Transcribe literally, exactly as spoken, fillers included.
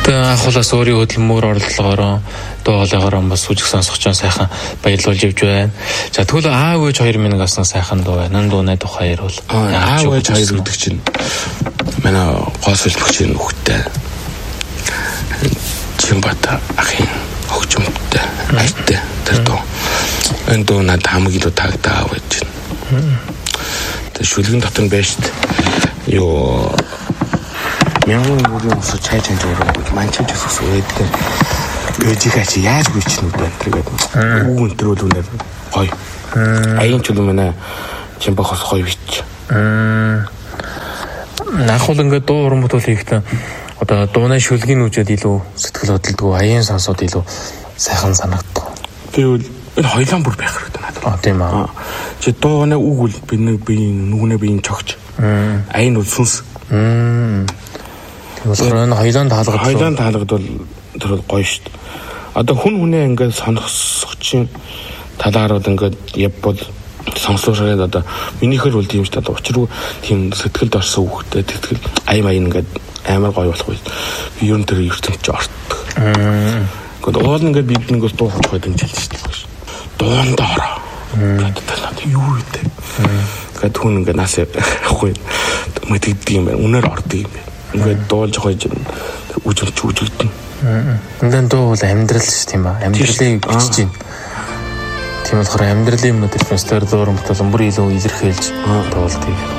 Тэгээ анхуулаас өөрийн хөдөлмөр орлогоороо дуу хоолойгоор бас үжиг сонсох ч сайхан баярлуулж ивж байна. За тэгвэл аав ээж хоёр минь гасан сайхан дуу байна. Дууны тухай ярил. Аав ээж хоёр гэдэг чинь манай гоос хэлбэгчийн хүүхдтэй. Чимбата ахын хөгжмөнтэй айтай тэр дуу. Энэ дуу надад хамгийн илүү таагдаа аав ээж. Тэр шүлгийн дотор нь байж юу мянган бүрийн ус чай чанж өөрөө манчиж ус өөдөө өөжигээ чи яаж гүйчнүүд байна тэгээд үү энэ төр үлүүнээр гоё аян ч юм байна чимбахос гоё бич нахул ингээд дуу уран бүтээл хийхдээ одоо дууны шүлгийн үжид илүү сэтгэл хөдлөдөг аян сонсоод илүү сайхан санагддаг. Тэгвэл энэ хоёлаа бүр байх хэрэгтэй надад. А тийм аа. Чи дууны үг үл би нэг би нүгнээ би чогч аян үл сүнс болохоор энэ хоёлаа таалгад хоёлаа таалгад бол тэр гоё шүү дээ. Одоо хүн хүнээ ингээд сонсогчийн талаар бол ингээд явбал сонслоороо одоо минийхэр бол тийм шүү дээ. Учир нь тийм сэтгэлд орсон хүүхдэд тэгэл аян аян ингээд амар гоё болох байх. Би ер нь тэр ертөнцөд ч ортдог. Гэхдээ уул ингээд бид нэг бол дуу хоцгой дэмжил шүү дээ. Дуунд ороо. Гадтай надад юу вэ? Гэт хүн ингээд нас явахгүй мэддэг юм байна. Үнээр ордог юм байна. Ингээд дуулж хойж үжимч үжигдэн. Эндэн дуу бол амьдрал шүү тийм ба. Амьдралыг бичиж байна. Тийм болохоор амьдралын юмнууд ирсэн стер дуур мөтөл бүр илүү илэрхийлж дуулдаг.